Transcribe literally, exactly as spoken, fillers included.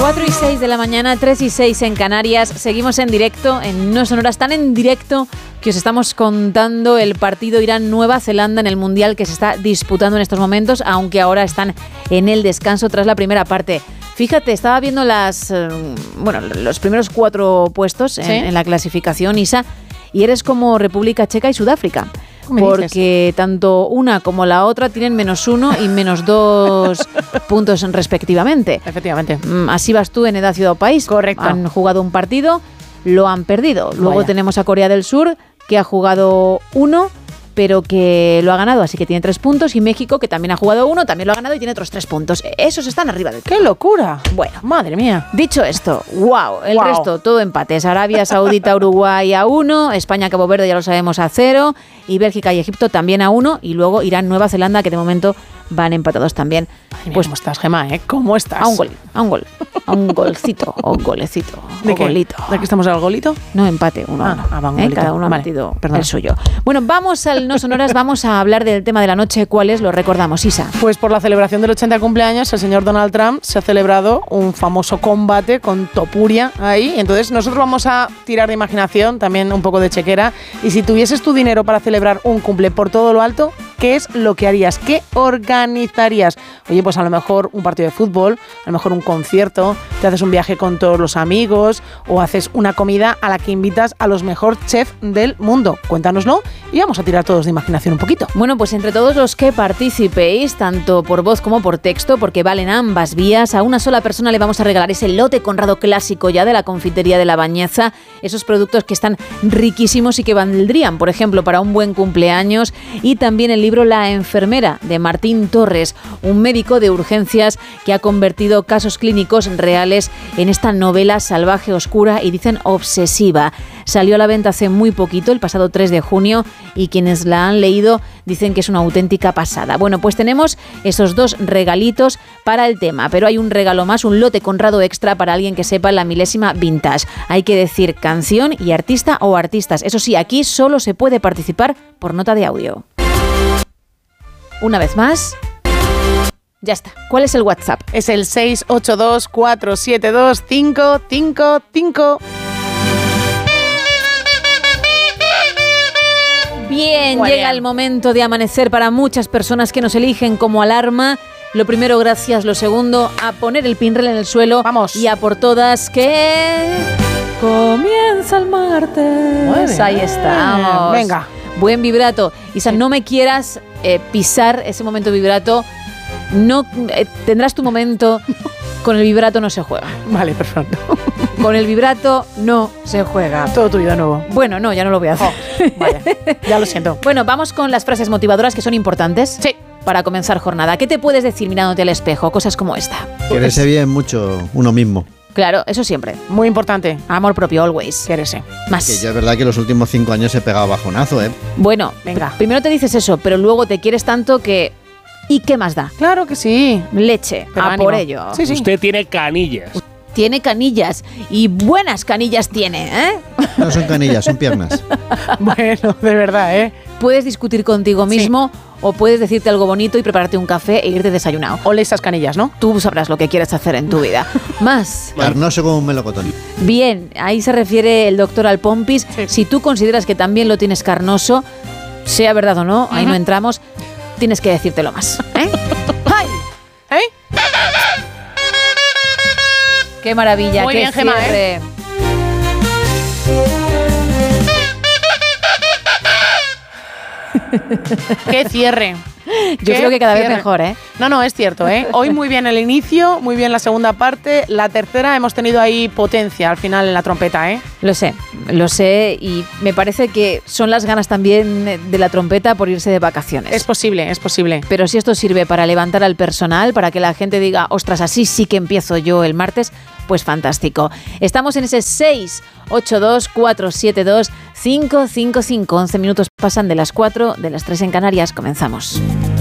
cuatro y seis de la mañana, tres y seis en Canarias. Seguimos en directo, en No Sonoras, tan en directo que os estamos contando el partido Irán-Nueva Zelanda en el Mundial que se está disputando en estos momentos, aunque ahora están en el descanso tras la primera parte. Fíjate, estaba viendo las, eh, bueno, los primeros cuatro puestos en, ¿sí? en la clasificación, Isa, y eres como República Checa y Sudáfrica. Porque tanto una como la otra tienen menos uno y menos dos puntos respectivamente. Efectivamente. Así vas tú en edad, ciudad o país. Correcto. Han jugado un partido, lo han perdido. Luego Vaya. tenemos a Corea del Sur, que ha jugado uno, pero que lo ha ganado, así que tiene tres puntos. Y México, que también ha jugado uno, también lo ha ganado y tiene otros tres puntos. Esos están arriba del todo. ¡Qué locura! Bueno, madre mía. Dicho esto, wow, el wow. resto todo empates. Arabia Saudita, Uruguay a uno, España, Cabo Verde, ya lo sabemos, a cero, y Bélgica y Egipto también a uno, y luego Irán, Nueva Zelanda, que de momento van empatados también. Ay, pues ¿cómo estás, Gemma? ¿eh? ¿Cómo estás? A un gol, a un gol, a un golcito, o un golecito, ¿De o qué? golito. ¿De qué estamos al golito? No, empate, uno a uno. Ah, ¿eh? Cada uno vale. ha metido Perdón. el suyo. Bueno, vamos al No Sonoras, vamos a hablar del tema de la noche. ¿Cuál es? Lo recordamos, Isa. Pues por la celebración del ochenta cumpleaños, el señor Donald Trump se ha celebrado un famoso combate con Topuria ahí. Entonces nosotros vamos a tirar de imaginación, también un poco de chequera. Y si tuvieses tu dinero para celebrar un cumple por todo lo alto, ¿qué es lo que harías? ¿Qué organizarías? Oye, pues a lo mejor un partido de fútbol, a lo mejor un concierto, te haces un viaje con todos los amigos o haces una comida a la que invitas a los mejores chefs del mundo. Cuéntanoslo y vamos a tirar todos de imaginación un poquito. Bueno, pues entre todos los que participéis, tanto por voz como por texto, porque valen ambas vías, a una sola persona le vamos a regalar ese lote Conrado clásico ya de la confitería de La Bañeza, esos productos que están riquísimos y que valdrían, por ejemplo, para un buen cumpleaños, y también el libro La enfermera, de Martín Torres, un médico de urgencias que ha convertido casos clínicos reales en esta novela salvaje, oscura y dicen obsesiva. Salió a la venta hace muy poquito, el pasado tres de junio, y quienes la han leído dicen que es una auténtica pasada. Bueno, pues tenemos esos dos regalitos para el tema, pero hay un regalo más, un lote Conrado extra para alguien que sepa la milésima vintage. Hay que decir canción y artista o artistas. Eso sí, aquí solo se puede participar por nota de audio. Una vez más, ya está. ¿Cuál es el WhatsApp? Es el seis ocho dos, cuatro siete dos, cinco cinco cinco. Bien, Guardián. Llega el momento de amanecer para muchas personas que nos eligen como alarma. Lo primero, gracias. Lo segundo, a poner el pinrel en el suelo. Vamos. Y a por todas que comienza el martes. Ahí estamos. Venga. Buen vibrato. Isa, sí. no me quieras eh, pisar ese momento vibrato. No eh, tendrás tu momento. Con el vibrato no se juega. Vale, perfecto. Con el vibrato no se juega. Todo tuyo de nuevo. Bueno, no, ya no lo voy a hacer. Oh, vaya, ya lo siento. Bueno, vamos con las frases motivadoras que son importantes. Sí. Para comenzar jornada. ¿Qué te puedes decir mirándote al espejo? Cosas como esta. Quererse bien mucho uno mismo. Claro, eso siempre. Muy importante. Amor propio, always. Quererse. Más. Que ya es verdad que los últimos cinco años he pegado bajonazo, ¿eh? Bueno, venga. Pr- primero te dices eso, pero luego te quieres tanto que... ¿Y qué más da? Claro que sí. Leche, Pero a ánimo. por ello. Sí, sí. Usted tiene canillas. Tiene canillas y buenas canillas tiene, ¿eh? No son canillas, son piernas. Bueno, de verdad, ¿eh? Puedes discutir contigo mismo sí. o puedes decirte algo bonito y prepararte un café e irte desayunado. Ole esas canillas, ¿no? Tú sabrás lo que quieres hacer en tu vida. Más. Carnoso como un melocotón. Bien, ahí se refiere el doctor al pompis. Sí. Si tú consideras que también lo tienes carnoso, sea verdad o no, uh-huh. ahí no entramos, tienes que decírtelo más. ¿Eh? ¡Ay! ¿Eh? ¡Qué maravilla! Muy ¡Qué bien, Gemma, cierre! ¿eh? ¡Qué cierre! Yo ¿Qué creo que cada cierre? vez mejor, ¿eh? No, no, es cierto, ¿eh? Hoy muy bien el inicio, muy bien la segunda parte. La tercera hemos tenido ahí potencia al final en la trompeta, ¿eh? Lo sé, lo sé y me parece que son las ganas también de la trompeta por irse de vacaciones. Es posible, es posible. Pero si esto sirve para levantar al personal, para que la gente diga, ostras, así sí que empiezo yo el martes, pues fantástico. Estamos en ese seis ocho dos, cuatro siete dos, cinco cinco cinco. once minutos pasan de las cuatro, de las tres en Canarias. Comenzamos.